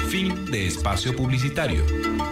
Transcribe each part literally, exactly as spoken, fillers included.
Fin de espacio publicitario.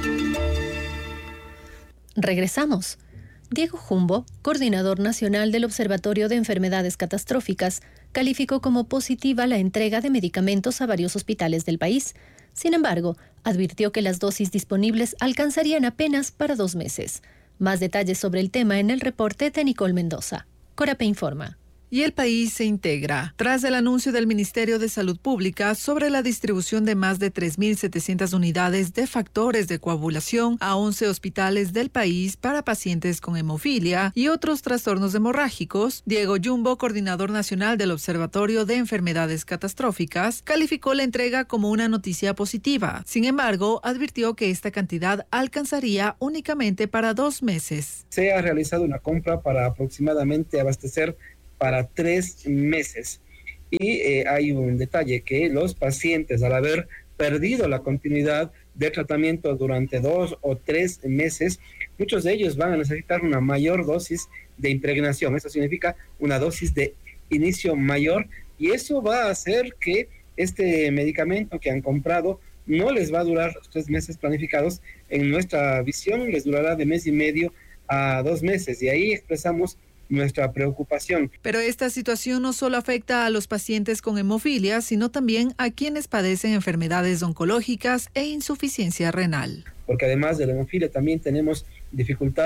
Regresamos. Diego Jumbo, coordinador nacional del Observatorio de Enfermedades Catastróficas, calificó como positiva la entrega de medicamentos a varios hospitales del país. Sin embargo, advirtió que las dosis disponibles alcanzarían apenas para dos meses. Más detalles sobre el tema en el reporte de Nicole Mendoza. Corape informa. Y el país se integra tras el anuncio del Ministerio de Salud Pública sobre la distribución de más de tres mil setecientas unidades de factores de coagulación a once hospitales del país para pacientes con hemofilia y otros trastornos hemorrágicos. Diego Jumbo, coordinador nacional del Observatorio de Enfermedades Catastróficas, calificó la entrega como una noticia positiva. Sin embargo, advirtió que esta cantidad alcanzaría únicamente para dos meses. Se ha realizado una compra para aproximadamente abastecer para tres meses. Y eh, hay un detalle, que los pacientes, al haber perdido la continuidad de tratamiento durante dos o tres meses, muchos de ellos van a necesitar una mayor dosis de impregnación. Eso significa una dosis de inicio mayor, y eso va a hacer que este medicamento que han comprado no les va a durar los tres meses planificados. En nuestra visión les durará de mes y medio a dos meses, y ahí expresamos nuestra preocupación. Pero esta situación no solo afecta a los pacientes con hemofilia, sino también a quienes padecen enfermedades oncológicas e insuficiencia renal. Porque además de la hemofilia también tenemos dificultades